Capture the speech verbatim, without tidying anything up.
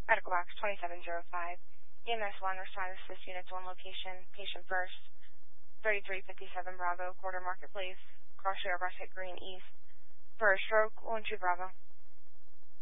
Medical box twenty-seven oh five. E M S one, respond to assist units one location. Patient first. thirty-three fifty-seven Bravo, Quarter Marketplace. Cross Share, Brush Hit Green East. For a stroke, one two Bravo.